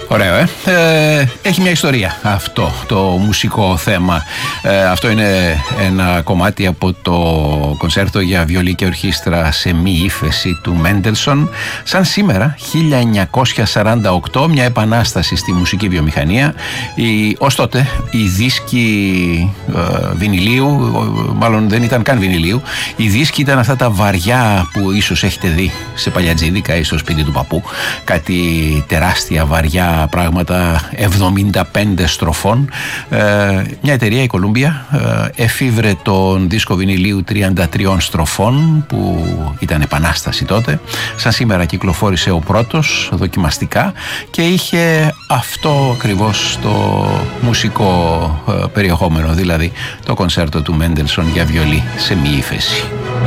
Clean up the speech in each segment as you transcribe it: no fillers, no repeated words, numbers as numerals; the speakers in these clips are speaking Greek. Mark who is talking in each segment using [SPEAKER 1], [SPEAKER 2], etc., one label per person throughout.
[SPEAKER 1] Ωραίο, έχει μια ιστορία αυτό το μουσικό θέμα. Αυτό είναι ένα κομμάτι από το κονσέρτο για βιολί και ορχήστρα σε μη ύφεση του Μέντελσον. Σαν σήμερα, 1948, μια επανάσταση στη μουσική βιομηχανία. Ως τότε, οι δίσκοι βινιλίου, μάλλον δεν ήταν καν βινιλίου, οι δίσκοι ήταν αυτά τα βαριά που ίσως έχετε δει σε παλιατζίδικα ή στο σπίτι του παππού. Κάτι τεράστια βαριά πράγματα 75 στροφών. Μια εταιρεία, η Columbia, εφήβρε τον δίσκο βινιλίου 33 στροφών που ήταν επανάσταση τότε. Σαν σήμερα κυκλοφόρησε ο πρώτος δοκιμαστικά και είχε αυτό ακριβώς το μουσικό περιεχόμενο, δηλαδή το κονσέρτο του Μέντελσον για βιολί σε μη ύφεση.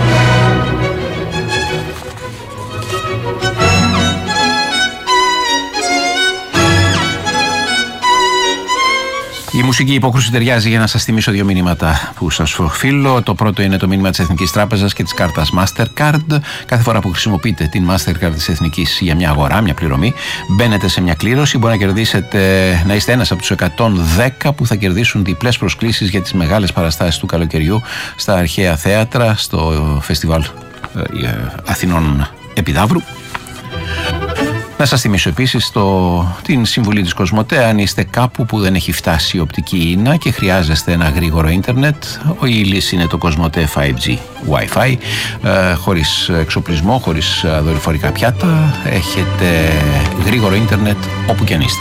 [SPEAKER 1] Η μουσική υπόκρουση ταιριάζει για να σας θυμίσω δύο μηνύματα που σας οφείλω. Το πρώτο είναι το μήνυμα της Εθνικής Τράπεζας και της κάρτας Mastercard. Κάθε φορά που χρησιμοποιείτε την Mastercard της Εθνικής για μια αγορά, μια πληρωμή, μπαίνετε σε μια κλήρωση. Μπορεί να κερδίσετε, να είστε ένας από τους 110 που θα κερδίσουν διπλές προσκλήσεις για τις μεγάλες παραστάσεις του καλοκαιριού στα αρχαία θέατρα, στο Φεστιβάλ Αθηνών Επιδαύρου. Να σας θυμίσω επίσης την συμβουλή της Κοσμοτέ. Αν είστε κάπου που δεν έχει φτάσει η οπτική ίνα και χρειάζεστε ένα γρήγορο ίντερνετ, η λύση είναι το Κοσμοτέ 5G Wi-Fi, χωρίς εξοπλισμό, χωρίς δορυφορικά πιάτα. Έχετε γρήγορο ίντερνετ όπου και αν είστε.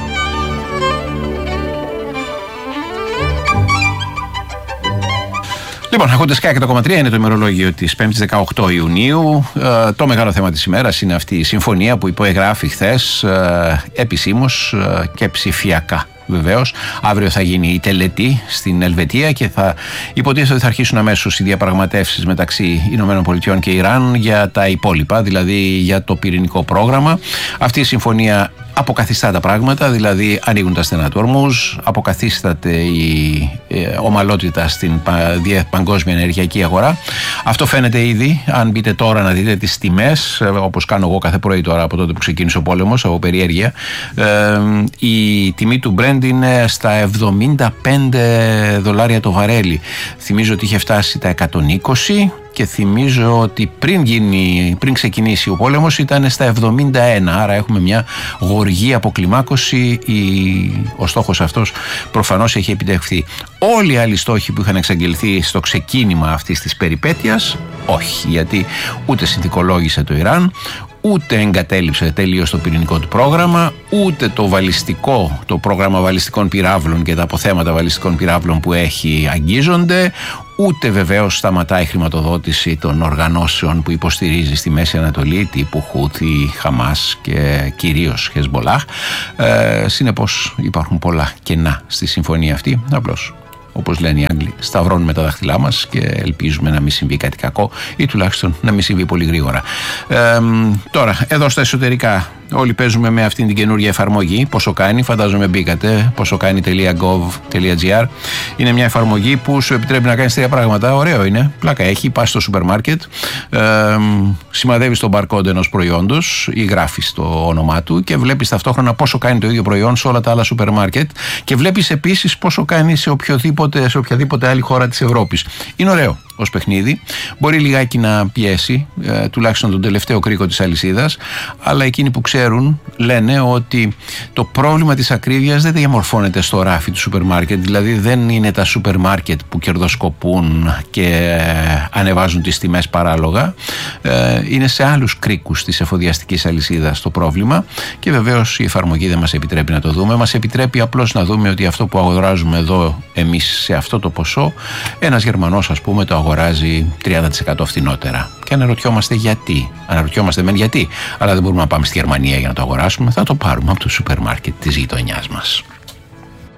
[SPEAKER 1] Λοιπόν, ακούτε Sky 100,3, είναι το ημερολόγιο της 5ης 18 Ιουνίου. Το μεγάλο θέμα της ημέρας είναι αυτή η συμφωνία που υπογράφει χθες επισήμως και ψηφιακά. Βεβαίως, αύριο θα γίνει η τελετή στην Ελβετία και θα υποτίθεται ότι θα αρχίσουν αμέσως οι διαπραγματεύσεις μεταξύ ΗΠΑ και Ιράν για τα υπόλοιπα, δηλαδή για το πυρηνικό πρόγραμμα. Αυτή η συμφωνία αποκαθιστά τα πράγματα, δηλαδή ανοίγουν τα στενά του Ορμούζ, αποκαθίσταται η ομαλότητα στην παγκόσμια ενεργειακή αγορά. Αυτό φαίνεται ήδη, αν μπείτε τώρα να δείτε τις τιμές, όπως κάνω εγώ κάθε πρωί τώρα από τότε που ξεκίνησε ο πόλεμος, από περιέργεια. Η τιμή του Brent είναι στα $75 το βαρέλι. Θυμίζω ότι είχε φτάσει τα 120 και θυμίζω ότι πριν ξεκινήσει ο πόλεμος ήταν στα 71, άρα έχουμε μια γοργή αποκλιμάκωση. Ο στόχος αυτός προφανώς έχει επιτευχθεί. Όλοι οι άλλοι στόχοι που είχαν εξαγγελθεί στο ξεκίνημα αυτής της περιπέτειας, όχι, γιατί ούτε συνθηκολόγησε το Ιράν, ούτε εγκατέλειψε τελείως το πυρηνικό του πρόγραμμα, ούτε το πρόγραμμα βαλιστικών πυράβλων και τα αποθέματα βαλιστικών πυράβλων που έχει αγγίζονται, ούτε βεβαίως σταματάει η χρηματοδότηση των οργανώσεων που υποστηρίζει στη Μέση Ανατολή, τύπου Χούθι, Χαμάς και κυρίως Χεσμπολάχ. Συνεπώς υπάρχουν πολλά κενά στη συμφωνία αυτή. Απλώς, όπως λένε οι Άγγλοι, σταυρώνουμε τα δάχτυλά μας και ελπίζουμε να μην συμβεί κάτι κακό ή τουλάχιστον να μην συμβεί πολύ γρήγορα. Τώρα, εδώ στα εσωτερικά, όλοι παίζουμε με αυτήν την καινούργια εφαρμογή. Πόσο κάνει, φαντάζομαι μπήκατε. Πόσο κάνει.gov.gr. Είναι μια εφαρμογή που σου επιτρέπει να κάνεις τρία πράγματα. Ωραίο είναι, πλάκα έχει. Πας στο σούπερ μάρκετ, σημαδεύεις τον barcode ενός προϊόντος ή γράφεις το όνομά του και βλέπεις ταυτόχρονα πόσο κάνει το ίδιο προϊόν σε όλα τα άλλα σούπερ μάρκετ και βλέπεις επίσης πόσο κάνει σε οποιαδήποτε άλλη χώρα της Ευρώπης. Είναι ωραίο ως παιχνίδι. Μπορεί λιγάκι να πιέσει, τουλάχιστον τον τελευταίο κρίκο της αλυσίδας, αλλά εκείνοι που ξέρουν λένε ότι το πρόβλημα της ακρίβειας δεν διαμορφώνεται στο ράφι του σούπερ μάρκετ. Δηλαδή δεν είναι τα σούπερ μάρκετ που κερδοσκοπούν και ανεβάζουν τις τιμές παράλογα. Είναι σε άλλους κρίκους της εφοδιαστικής αλυσίδας το πρόβλημα και βεβαίως η εφαρμογή δεν μας επιτρέπει να το δούμε. Μας επιτρέπει απλώς να δούμε ότι αυτό που αγοράζουμε εδώ εμείς σε αυτό το ποσό, ένας Γερμανός ας πούμε το αγοράζει 30% φθηνότερα. Και αναρωτιόμαστε γιατί. Αναρωτιόμαστε μεν γιατί, αλλά δεν μπορούμε να πάμε στη Γερμανία για να το αγοράσουμε. Θα το πάρουμε από το σούπερ μάρκετ της γειτονιάς μας.